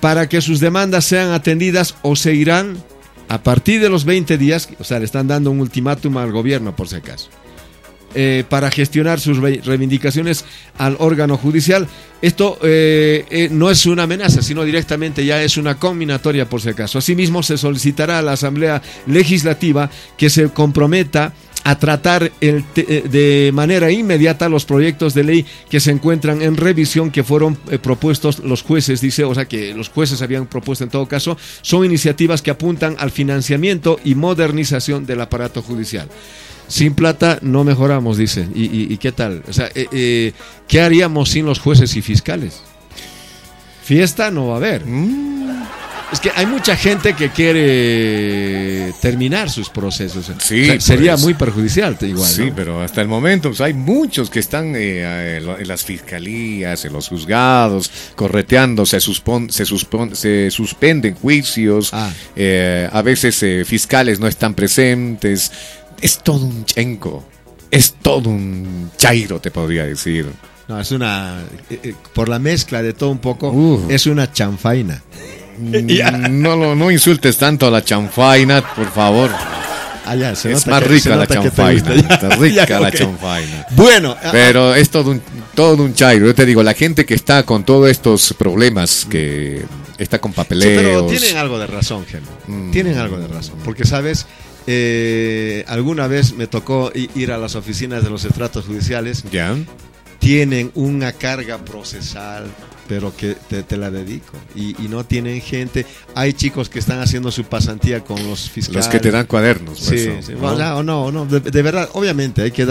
para que sus demandas sean atendidas o se irán a partir de los 20 días, o sea, le están dando un ultimátum al gobierno por si acaso, para gestionar sus reivindicaciones al órgano judicial. Esto no es una amenaza, sino directamente ya es una conminatoria por si acaso. Asimismo, se solicitará a la Asamblea Legislativa que se comprometa a tratar de manera inmediata los proyectos de ley que se encuentran en revisión, que fueron propuestos los jueces, dice, o sea que los jueces habían propuesto en todo caso. Son iniciativas que apuntan al financiamiento y modernización del aparato judicial. Sin plata no mejoramos, dice. ¿Y qué tal? O sea, ¿qué haríamos sin los jueces y fiscales? Fiesta no va a haber. Es que hay mucha gente que quiere terminar sus procesos. Sí, o sea, sería muy perjudicial, igual. Sí, ¿no? pero hasta el momento pues, hay muchos que están en las fiscalías, en los juzgados, correteando, se suspenden juicios, a veces fiscales no están presentes. Es todo un chenco, es todo un chairo, te podría decir. No, es una, por la mezcla de todo un poco, es una chanfaina. No insultes tanto a la chanfaina, por favor. Ya, es más rica la chanfaina. Está rica la chanfaina. Bueno, pero es todo un chairo. Yo te digo, la gente que está con todos estos problemas, que está con papeleos. Sí, pero tienen algo de razón, Henry. Tienen algo de razón. Porque, ¿sabes? Alguna vez me tocó ir a las oficinas de los estratos judiciales. Ya. Tienen una carga procesal, pero que te la dedico. Y no tienen gente. Hay chicos que están haciendo su pasantía con los fiscales. Los que te dan cuadernos. Sí, pues, sí. No. De verdad, obviamente hay que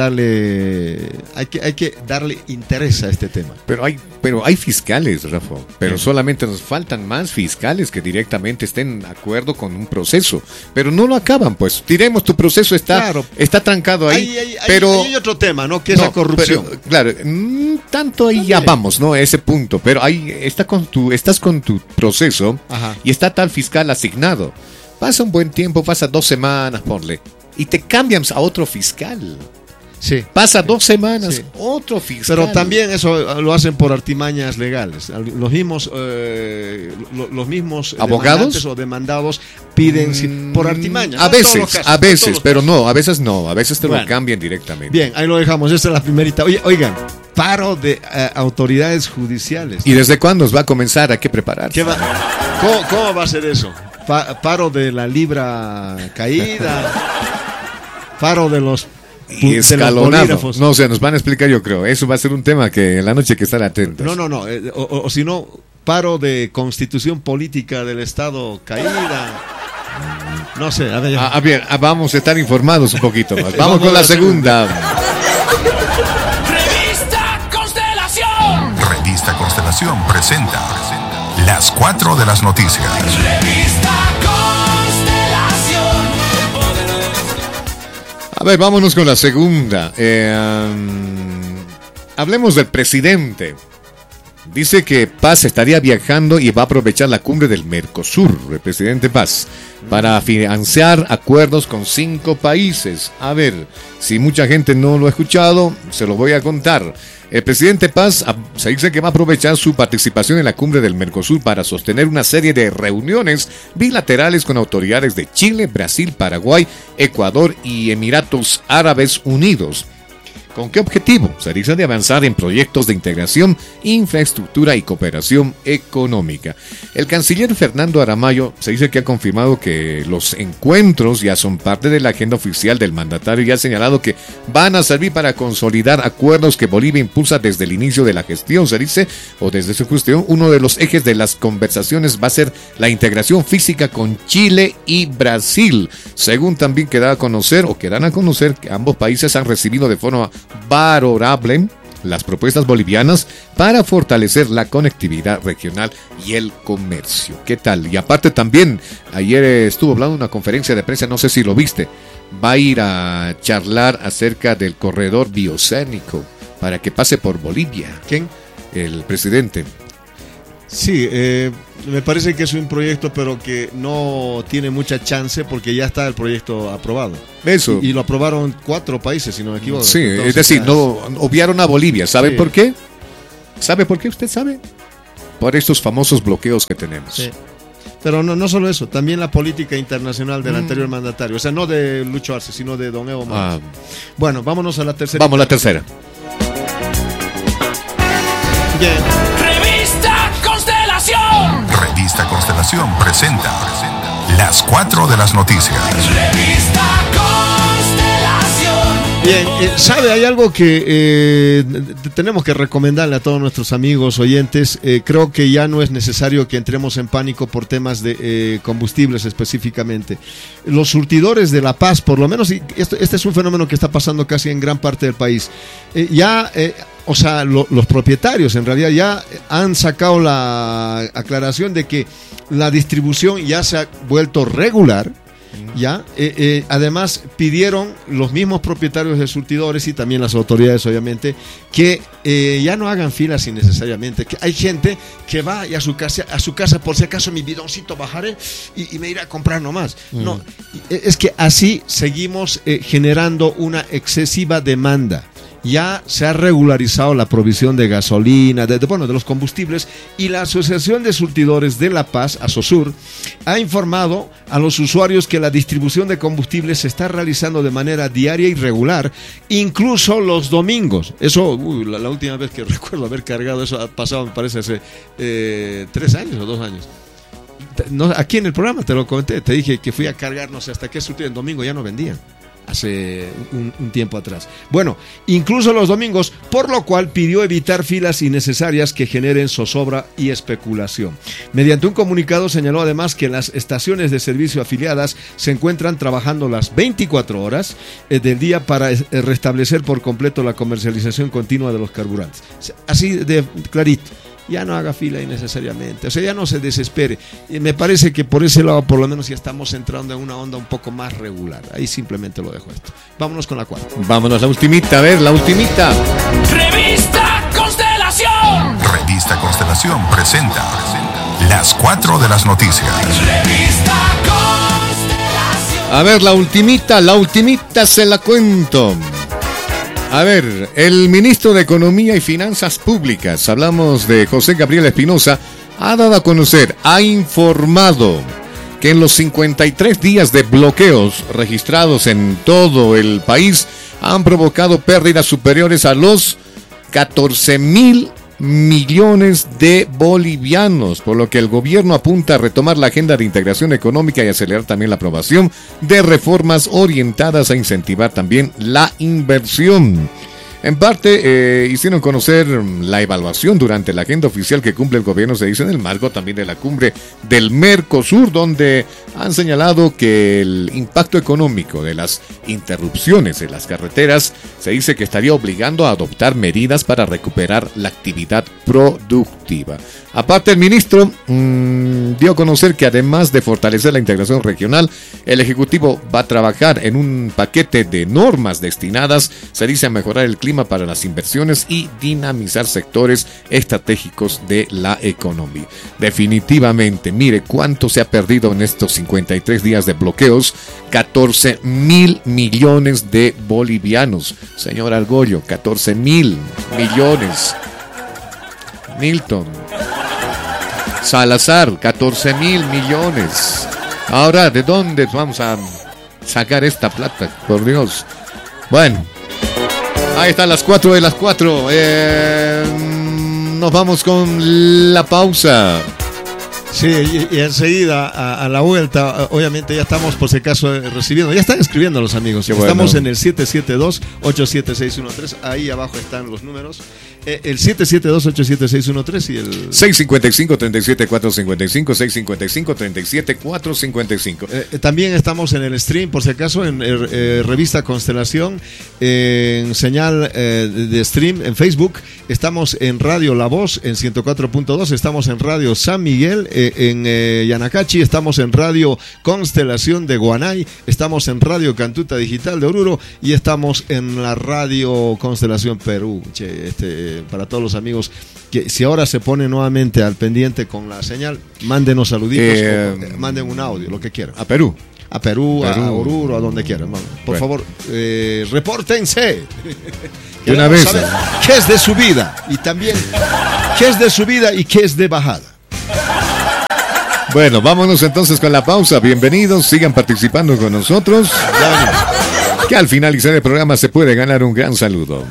darle interés a este tema. Pero hay fiscales, Rafa. Pero solamente nos faltan más fiscales que directamente estén de acuerdo con un proceso. Pero no lo acaban, pues. Diremos, tu proceso está trancado ahí. Pero hay otro tema, ¿no? Que es la corrupción. Pero, claro, tanto ahí ya vamos, ¿no? A ese punto. Pero ahí estás con tu proceso. Ajá. Y está tal fiscal asignado. Pasa un buen tiempo, pasa 2 semanas, ponle. Y te cambian a otro fiscal. Sí. Pasa 2 semanas, otro fiscal. Pero también eso lo hacen por artimañas legales. Los mismos abogados o demandados piden por artimañas. A veces, pero no, a veces te lo cambian directamente. Bien, ahí lo dejamos. Esta es la primerita. Oigan, paro de autoridades judiciales. ¿Y desde cuándo va a comenzar? Hay que prepararse. ¿Cómo va a ser eso? Paro de la libra caída. Paro de los y escalonado. No, o sea, nos van a explicar, yo creo. Eso va a ser un tema que en la noche hay que estar atentos. No. O si no, paro de constitución política del Estado caída. No sé, a ver. Vamos a estar informados un poquito más. Vamos con la segunda. Revista Constelación presenta las 4 de las noticias. Revista Constelación. A ver, vámonos con la segunda. Hablemos del presidente. Dice que Paz estaría viajando y va a aprovechar la cumbre del Mercosur, el presidente Paz, para financiar acuerdos con 5 países. A ver, si mucha gente no lo ha escuchado, se lo voy a contar. El presidente Paz se dice que va a aprovechar su participación en la cumbre del Mercosur para sostener una serie de reuniones bilaterales con autoridades de Chile, Brasil, Paraguay, Ecuador y Emiratos Árabes Unidos. ¿Con qué objetivo? Se dice de avanzar en proyectos de integración, infraestructura y cooperación económica. El canciller Fernando Aramayo se dice que ha confirmado que los encuentros ya son parte de la agenda oficial del mandatario y ha señalado que van a servir para consolidar acuerdos que Bolivia impulsa desde el inicio de la gestión. Se dice, o desde su gestión, uno de los ejes de las conversaciones va a ser la integración física con Chile y Brasil. Según también quedan a conocer que ambos países han recibido de forma valorable las propuestas bolivianas para fortalecer la conectividad regional y el comercio. ¿Qué tal? Y aparte también, ayer estuvo hablando en una conferencia de prensa, no sé si lo viste, va a ir a charlar acerca del corredor biocénico para que pase por Bolivia. ¿Quién? El presidente. Sí, me parece que es un proyecto, pero que no tiene mucha chance porque ya está el proyecto aprobado. Eso. Y lo aprobaron 4 países, si no me equivoco. Sí, entonces, es decir, no obviaron a Bolivia. ¿Sabe por qué? ¿Sabe por qué? ¿Usted sabe? por estos famosos bloqueos que tenemos. Sí. Pero no solo eso, también la política internacional del anterior mandatario. O sea, no de Lucho Arce, sino de don Evo Morales. Bueno, vámonos a la tercera. Vamos a la tercera. Bien. Revista Constelación. Revista Constelación presenta las 4 de las noticias. Revista Constelación. Bien, ¿sabe? Hay algo que tenemos que recomendarle a todos nuestros amigos oyentes. Creo que ya no es necesario que entremos en pánico por temas de combustibles específicamente. Los surtidores de La Paz, por lo menos, y este es un fenómeno que está pasando casi en gran parte del país. O sea, los propietarios en realidad ya han sacado la aclaración de que la distribución ya se ha vuelto regular. ¿Ya? Además pidieron los mismos propietarios de surtidores y también las autoridades, obviamente, que ya no hagan filas innecesariamente, que hay gente que va a su casa por si acaso mi bidoncito bajaré y me iré a comprar nomás. No, es que así seguimos generando una excesiva demanda. Ya se ha regularizado la provisión de gasolina, de los combustibles, y la Asociación de Surtidores de La Paz, ASOSUR, ha informado a los usuarios que la distribución de combustibles se está realizando de manera diaria y regular, incluso los domingos. Eso, la última vez que recuerdo haber cargado eso ha pasado, me parece, hace 3 años o 2 años. No, aquí en el programa te lo comenté, te dije que fui a cargar, no sé hasta qué surtido, en domingo ya no vendían. Hace un tiempo atrás. Bueno, incluso los domingos, por lo cual pidió evitar filas innecesarias que generen zozobra y especulación. Mediante un comunicado señaló además que las estaciones de servicio afiliadas se encuentran trabajando las 24 horas del día para restablecer por completo la comercialización continua de los carburantes. Así de clarito. Ya no haga fila innecesariamente, o sea, ya no se desespere. Me parece que por ese lado, por lo menos, ya estamos entrando en una onda un poco más regular. Ahí simplemente lo dejo esto. Vámonos con la 4. Vámonos, la ultimita, a ver, la ultimita. Revista Constelación. Revista Constelación presenta las 4 de las noticias. Revista Constelación. A ver, la ultimita se la cuento. A ver, el ministro de Economía y Finanzas Públicas, hablamos de José Gabriel Espinosa, ha dado a conocer, ha informado que en los 53 días de bloqueos registrados en todo el país han provocado pérdidas superiores a los 14.000 millones de bolivianos, por lo que el gobierno apunta a retomar la agenda de integración económica y acelerar también la aprobación de reformas orientadas a incentivar también la inversión. En parte, hicieron conocer la evaluación durante la agenda oficial que cumple el gobierno, se dice en el marco también de la cumbre del Mercosur, donde han señalado que el impacto económico de las interrupciones en las carreteras se dice que estaría obligando a adoptar medidas para recuperar la actividad productiva. Aparte, el ministro dio a conocer que además de fortalecer la integración regional, el Ejecutivo va a trabajar en un paquete de normas destinadas, se dice, a mejorar el clima para las inversiones y dinamizar sectores estratégicos de la economía. Definitivamente, mire cuánto se ha perdido en estos 53 días de bloqueos: 14.000 millones de bolivianos. Señor Argollo, 14.000 millones. Milton Salazar, 14.000 millones. Ahora, ¿de dónde vamos a sacar esta plata? Por Dios. Bueno, ahí están las 4 de las 4. Nos vamos con la pausa. Sí, y enseguida a la vuelta, obviamente ya estamos por si acaso recibiendo, ya están escribiendo los amigos. Qué estamos bueno. en el 772-87613, ahí abajo están los números. El 772-87613 y el 655-37-455, 655-37-455. También estamos en el stream, por si acaso, en Revista Constelación, en señal de stream en Facebook. Estamos en Radio La Voz en 104.2, estamos en Radio San Miguel en Yanacachi, estamos en Radio Constelación de Guanay, estamos en Radio Cantuta Digital de Oruro y estamos en la Radio Constelación Perú. Para todos los amigos que si ahora se ponen nuevamente al pendiente con la señal, mándenos saluditos, manden un audio, lo que quieran. A Perú. A Perú, a Oruro, a donde quieran. Por favor, repórtense. De una Queremos vez. saber qué es de su vida y también qué es de su vida y qué es de bajada. Bueno, vámonos entonces con la pausa. Bienvenidos, sigan participando con nosotros. Ya venimos. Que al finalizar el programa se puede ganar un gran saludo.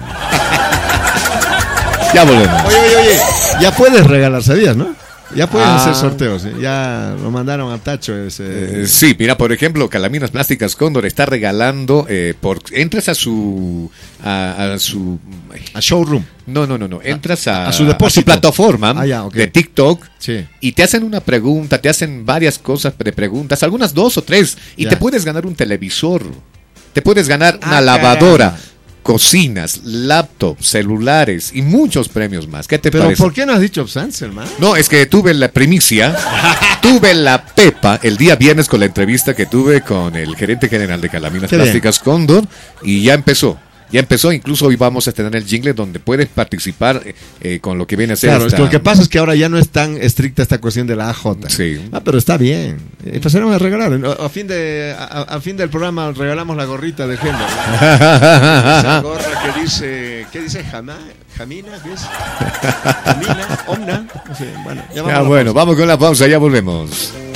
Ya volvemos. Oye, ya puedes regalar, ¿sabías, no? Ya pueden hacer sorteos, ¿eh? Ya lo mandaron al tacho ese. Sí, mira, por ejemplo, Calaminas Plásticas Cóndor está regalando entras a su a showroom. No. Entras a su depósito. Plataforma Okay. de TikTok. Sí. Y te hacen una pregunta, te hacen varias cosas de preguntas, algunas 2 o 3, y Ya. te puedes ganar un televisor. Te puedes ganar una Ah, lavadora. caramba. Cocinas, laptops, celulares y muchos premios más. ¿Qué te Pero parece? ¿por qué no has dicho Sans, hermano? No, es que tuve la primicia, tuve la pepa el día viernes con la entrevista que tuve con el gerente general de Calaminas Qué Plásticas Cóndor y ya empezó, incluso hoy vamos a tener el jingle donde puedes participar con lo que viene a ser Claro, es que lo que pasa es que ahora ya no es tan estricta esta cuestión de la AJ. Sí. Pero está bien. Empezaremos a regalar. A fin del programa regalamos la gorrita de género. Esa gorra que dice, ¿qué dice? Jamina, ¿qué es? Jamina, Omna. No sé, bueno, ya vamos a la pausa. Vamos con la pausa, ya volvemos.